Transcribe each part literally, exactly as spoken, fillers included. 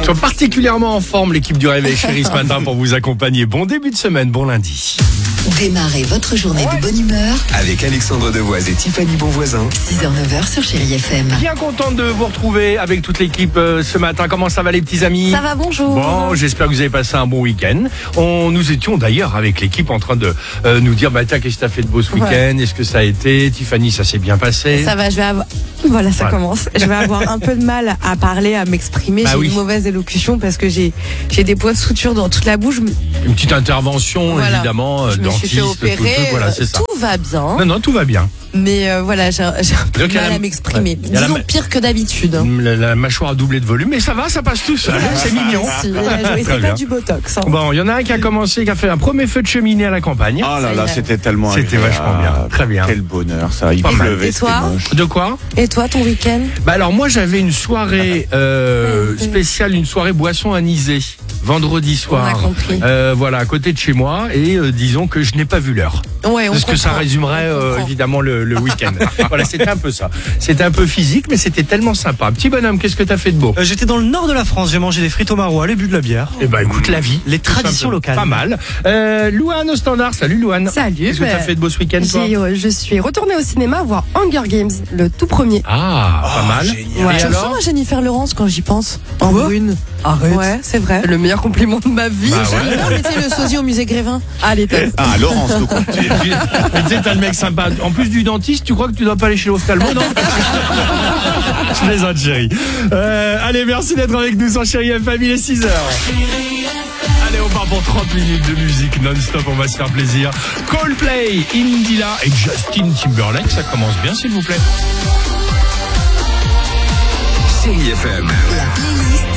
Ils sont particulièrement en forme, l'équipe du Réveil Chéri ce matin pour vous accompagner. Bon début de semaine, bon lundi. Démarrez votre journée de bonne humeur avec Alexandre Devoise et Tiffany Bonvoisin. six heures neuf heures sur Chéri F M. Bien content de vous retrouver avec toute l'équipe euh, ce matin. Comment ça va les petits amis? Ça va, bonjour. Bon, j'espère que vous avez passé un bon week-end. On, nous étions d'ailleurs avec l'équipe en train de euh, nous dire, bah tiens, qu'est-ce que t'as fait de beau ce week-end? Ouais. Est-ce que ça a été? Tiffany, ça s'est bien passé? Ça va, je vais avoir... Voilà, ça Voilà. commence. Je vais avoir un peu de mal à parler, à m'exprimer. Bah j'ai oui. une mauvaise élocution parce que j'ai, j'ai des points de suture dans toute la bouche. Une petite intervention, Voilà. évidemment, euh, Je me suis fait dentiste, opérer. tout, tout, voilà, c'est ça. Tout va bien. Non, non, tout va bien. Mais euh, voilà, j'ai, j'ai un peu Donc, de il y a mal la- à m'exprimer. ouais. Il y a la Disons ma- pire que d'habitude. La, la mâchoire a doublé de volume, mais ça va, ça passe tout seul. C'est mignon. Si, elle a joué, Très c'est bien. pas du botox. hein. Bon, il y en a un qui a commencé, qui a fait un premier feu de cheminée à la campagne. Oh là Ça y là, est. c'était tellement C'était agréable. vachement bien, très bien. Quel bonheur ça, il Pas mal. pleuvait, Et c'était toi moche. De quoi? Et toi, ton week-end? Bah alors moi j'avais une soirée euh, spéciale, une soirée boisson anisée, vendredi soir. On a compris. Euh, voilà, à côté de chez moi, et euh, disons que je n'ai pas vu l'heure. Ouais, on Parce que ça comprend. résumerait On euh, comprend. évidemment le, le week-end. Voilà, c'était un peu ça. C'était un peu physique, mais c'était tellement sympa. Petit bonhomme, qu'est-ce que t'as fait de beau? Euh, J'étais dans le nord de la France, j'ai mangé des frites au maroilles et bu de la bière. Eh ben écoute la vie. Les Tout traditions simplement. locales. Pas mal. Euh, Louane au standard, salut Louane. Salut. Qu'est-ce que bah, t'as fait de beau ce week-end toi? j'ai, euh, Je suis retournée au cinéma voir Hunger Games, le tout premier. Ah, pas mal. génial. Et Je alors sens à Jennifer Lawrence quand j'y pense. En Quoi brune. Arrête. Ouais, c'est vrai. Le meilleur compliment de ma vie. Bah ouais. Non, mais tu sais, le sosie au musée Grévin. Allez, top. Ah, Laurence, le compte. Tu mais tu sais, t'as le mec sympa. En plus du dentiste, tu crois que tu dois pas aller chez l'ophtalmo, non? Je plaisante, chérie. Euh, allez, merci d'être avec nous sur Chéri F M, il est six heures. Allez, on part pour trente minutes de musique non-stop, on va se faire plaisir. Coldplay, Indila et Justin Timberlake, ça commence bien, s'il vous plaît. Chéri F M. La playlist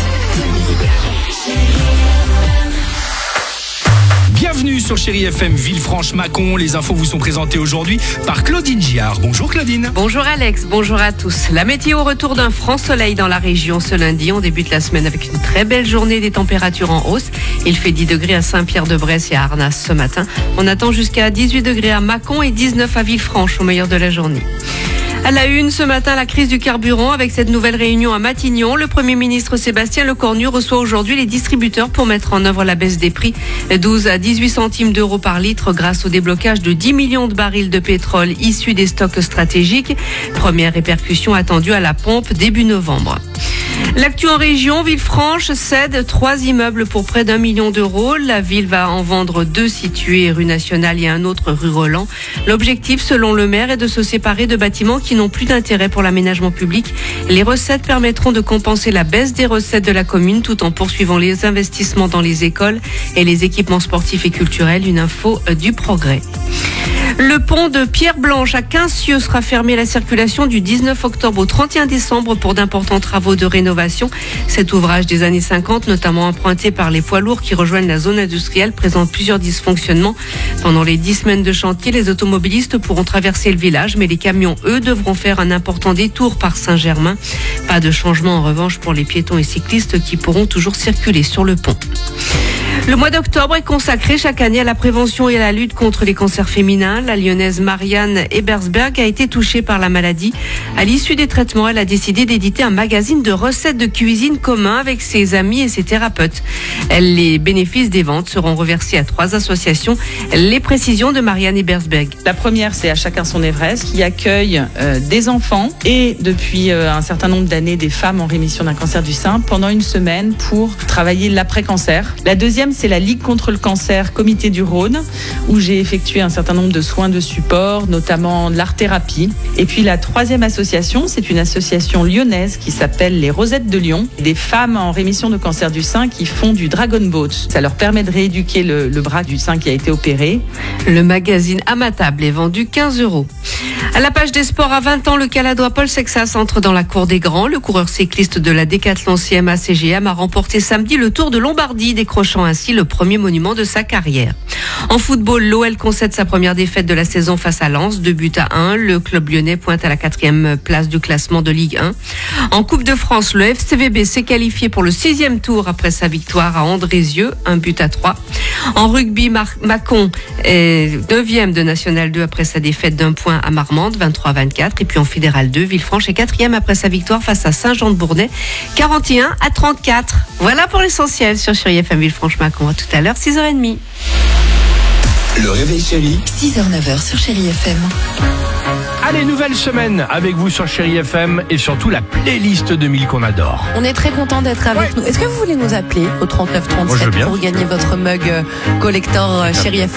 Bienvenue sur Chéri F M Villefranche-Mâcon. Les infos vous sont présentées aujourd'hui par Claudine Giard. Bonjour Claudine. Bonjour Alex, bonjour à tous. La météo, retour d'un franc soleil dans la région ce lundi. On débute la semaine avec une très belle journée, des températures en hausse. Il fait dix degrés à Saint-Pierre-de-Bresse et à Arnas ce matin. On attend jusqu'à dix-huit degrés à Mâcon et dix-neuf à Villefranche au meilleur de la journée. À la une, ce matin, la crise du carburant avec cette nouvelle réunion à Matignon. Le Premier ministre Sébastien Lecornu reçoit aujourd'hui les distributeurs pour mettre en œuvre la baisse des prix. douze à dix-huit centimes d'euros par litre grâce au déblocage de dix millions de barils de pétrole issus des stocks stratégiques. Première répercussion attendue à la pompe début novembre. L'actu en région, Villefranche cède trois immeubles pour près d'un million d'euros. La ville va en vendre deux situés rue Nationale et un autre rue Roland. L'objectif, selon le maire, est de se séparer de bâtiments qui n'ont plus d'intérêt pour l'aménagement public. Les recettes permettront de compenser la baisse des recettes de la commune tout en poursuivant les investissements dans les écoles et les équipements sportifs et culturels. Une info du Progrès. Le pont de Pierre-Blanche à Quincieux sera fermé à la circulation du dix-neuf octobre au trente et un décembre pour d'importants travaux de rénovation. Cet ouvrage des années cinquante, notamment emprunté par les poids lourds qui rejoignent la zone industrielle, présente plusieurs dysfonctionnements. Pendant les dix semaines de chantier, les automobilistes pourront traverser le village, mais les camions, eux, devront faire un important détour par Saint-Germain. Pas de changement en revanche pour les piétons et cyclistes qui pourront toujours circuler sur le pont. Le mois d'octobre est consacré chaque année à la prévention et à la lutte contre les cancers féminins. La lyonnaise Marianne Ebersberg a été touchée par la maladie. À l'issue des traitements, elle a décidé d'éditer un magazine de recettes de cuisine commun avec ses amis et ses thérapeutes. Elle, les bénéfices des ventes seront reversés à trois associations. Les précisions de Marianne Ebersberg. La première, c'est À chacun son Everest, qui accueille euh, des enfants et depuis euh, un certain nombre d'années des femmes en rémission d'un cancer du sein pendant une semaine pour travailler l'après-cancer. La deuxième, c'est la Ligue contre le cancer Comité du Rhône, où j'ai effectué un certain nombre de soins de support, notamment de l'art-thérapie. Et puis la troisième association, c'est une association lyonnaise qui s'appelle les Rosettes de Lyon, des femmes en rémission de cancer du sein qui font du dragon boat. Ça leur permet de rééduquer le, le bras du sein qui a été opéré. Le magazine À ma table est vendu quinze euros. À la page des sports, à vingt ans, le Caladois Paul Sexas entre dans la cour des grands. Le coureur cycliste de la Décathlon C M A C G M a remporté samedi le Tour de Lombardie, décrochant ainsi le premier monument de sa carrière. En football, l'O L concède sa première défaite de la saison face à Lens, deux buts à un. Le club lyonnais pointe à la quatrième place du classement de Ligue un. En Coupe de France, le F C V B s'est qualifié pour le sixième tour après sa victoire à Andrézieux, un but à trois. En rugby, Mar- Mâcon est neuvième de National deux après sa défaite d'un point à Marmande, vingt-trois à vingt-quatre. Et puis en Fédéral deux, Villefranche est quatrième après sa victoire face à Saint-Jean-de-Bournay, quarante et un à trente-quatre. Voilà pour l'essentiel sur Chérie F M Villefranche-Mâcon. À tout à l'heure, six heures trente. Le réveil chéri six heures neuf heures sur Chérie F M. Allez, nouvelle semaine avec vous sur Chérie F M et surtout la playlist deux mille qu'on adore. On est très content d'être avec Ouais. nous. Est-ce que vous voulez nous appeler au trente-neuf Moi, je veux trente-sept bien. pour gagner votre mug euh, collector euh, Chérie F M?